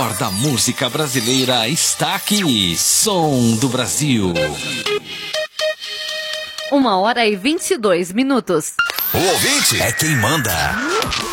melhor da música brasileira está aqui. Som do Brasil. 1h22. O ouvinte é quem manda.